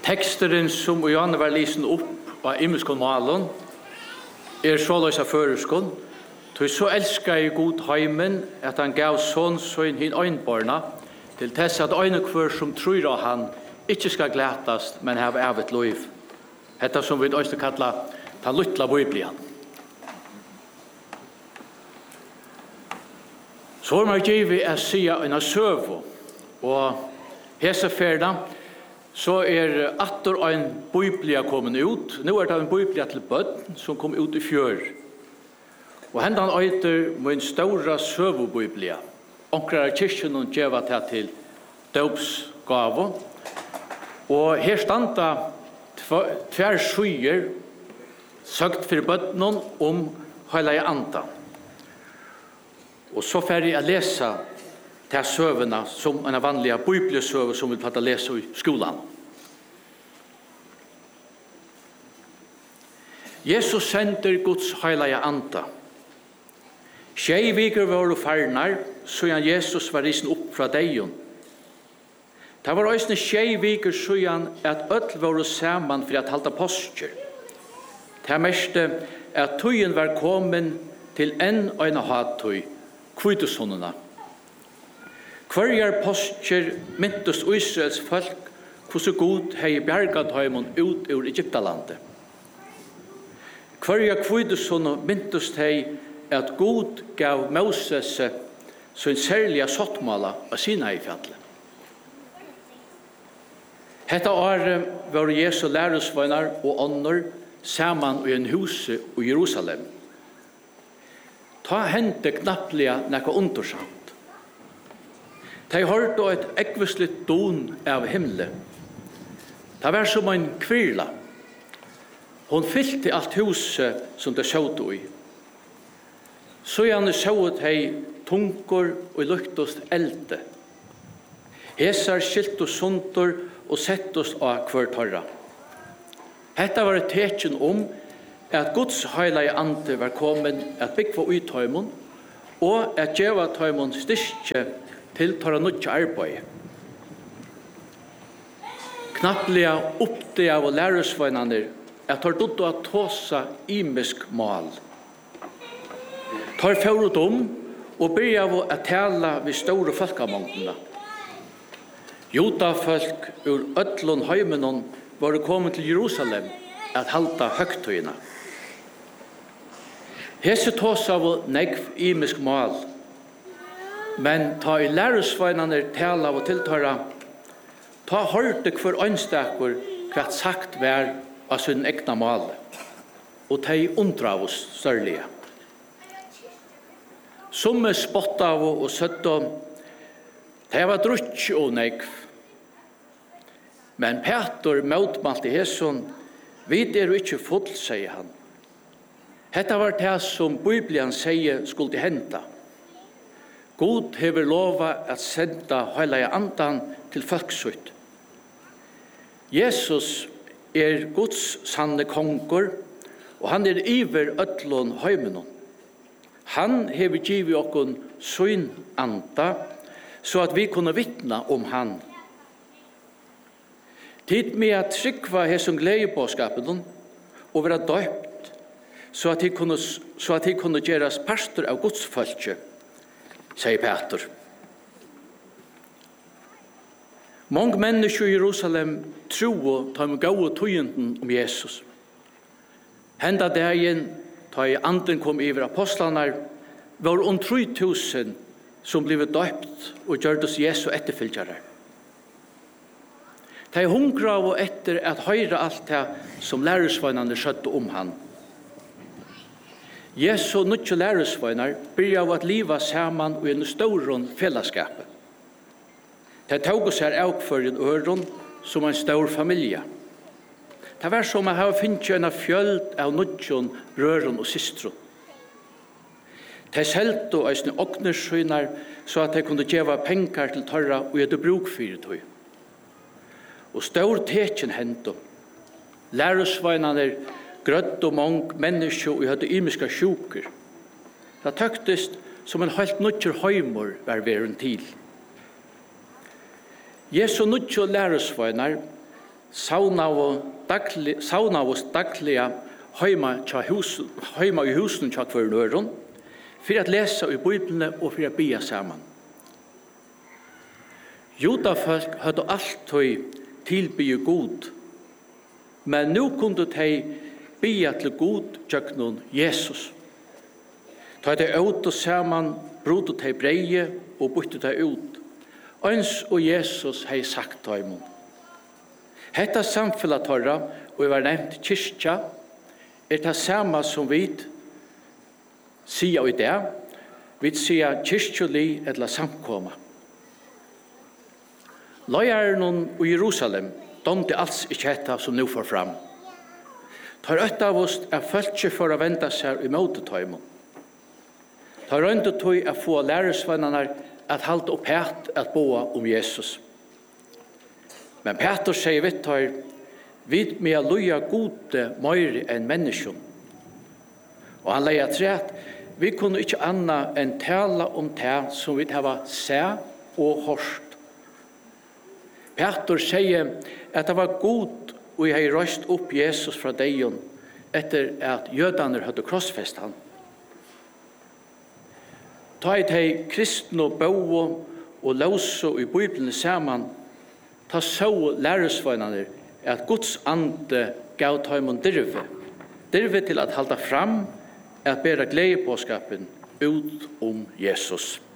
Teksteren som Johanne var lisen opp av imiskon malen såleis av føreskon. Så elskar jeg god heimen at han gav sånn sin hin øynbarna til tess at øynekvør som tror av han ikke skal glætast, men have evet liv. Dette som vi også kalla ta luttla biblian. Så har man givet å si en søvo, og hese ferda, så atter en biblia kommet ut. Nå det en biblia til bøtten som kom ut i fjør. Og hendan øyter min stora søvobiblia. Onkrar kyrkjen og djeva til døpsgave. Og her standa tver skyer søkt for bøtten om Heilige Anda. Og så ferdig jeg lese til søvene som en vanlig bibelsøve som vi platt lese i skolan. Jesus sender Guds Heilige Anda. 6 viker var farnar, så Jesus var risen opp fra deion. Det var også 6 viker så at ødel var saman for at halda postjer. Det meste at tøyen var kommet til en øyne hattøy, kvitesonnene. Hverjar postjer myntes Israels folk hvordan god hei bjergat høymon ut ur Egyptalandet. Hverjar kvitesonne myntes hei at god gav Moses sin særlige sottmala av Sinai-fjallet. Hetta året var Jesu læresveinar og ånder saman i en huse i Jerusalem. Ta hente knapplega nekka undersamt. De hørte et ekvisligt don av himle. Det var som en kvirla. Hon fylte alt huset som det sjåte i. Så gjerne sjået hei tungur og luktost elde. Hesar skiltos sundur og settost av hver torra. Hetta var et tekjen at Guds heilige ande var kommet at byggva ut tøymon og at djeva tøymon styrke til torra nutja arbeid. Knapplega oppdeg av lærersveinane at tar dotto at tåsa imisk mal. Tar fjord og byrja av å tala vid store folkamongtene. Judafolk ur ödlun heimenon var kommet til Jerusalem at halda høgtøyina. Hese tås av negv imisk mal, men ta i læresveinane tala av tiltara, ta hørte hver øynstakur hvert sagt vær av sin egna mal, og ta i undra av oss størlige. Somme spotta av og søtta, det var drutsk og negv. Men Peter møtmalt i hesson, vid jo ikke full, sier han. Hetta var det som Bibelen sier skulle henta. God hever lova at senda Heilige Andan til folksutt. Jesus Guds sanne kongur, og han iver ötlun heimenon. Han hever givet okkon sin anda, så at vi kunne vittna om han. Tid med at trykva hesson gledebåskapen og være døypt, så at de kunne gjeras pastor av Guds folke, sier Peter. Mange mennesker i Jerusalem tror ta med gode tøyenden om Jesus. Henda dagen, ta i anden kom iver apostlarna, var 3000 som blev døypt og gjørdes Jesu etterfylgjare. De hungra og etter at høyre alt det som læresveinene skjøtte om han. Jesu nødje læresveiner byrja av at liva saman og i en stauron fellesskapet. De tog oss her avkføren øron som en stor familie. Det var som å ha finnet en fjöld av nødjon, røron og systron. De selte og eisne oknerskynar så at de kunne gjeva pengar til torra og gjøre bruk fyrir tøy. Og stor tekjen hentum. Læresveinane grøtt og mong mennesker og hadde imiska sjuker. Det tøktest som en helt nødjer høymor var veren til. Jesu nødjer læresveinar saunavus dagliga heima i husen tja hver nøren, for at lesa i Bibelene og for at bia saman. Judafolk hadde alltid tilbygge god, men nu kunde de bia til god tjøknon Jesus. Ta de ut og saman, brodet de breie og bytte de ut. Øns og Jesus hei sagt dem. Hetta samfellet torra, og var nevnt kyrkja, det samme som vi sier i det. Vi sier kyrkjoli eller samkomma. Løyeren i Jerusalem domte alls ikke hetta som nu får fram. Tar øtta av oss følge for å vende seg i møtetøymon. Tar rønte tog å få læresvennerne at halte opp hæt at boa om Jesus. Men Peter sier vidt her, vid med å loja gode møyre enn menneskjon. Og han leier træt, vi kunne ikke anna enn tala om det som vi hava se og hørst. Peter sier at det var god og jeg har røst opp Jesus fra deion etter at jødaner hadde krossfest han. Ta et hei kristne og bøo og løse i Bibelen saman, ta så læresvøynene at Guds ande gav taimon dirve til at halda fram at bæra gledepåskapen ut om Jesus.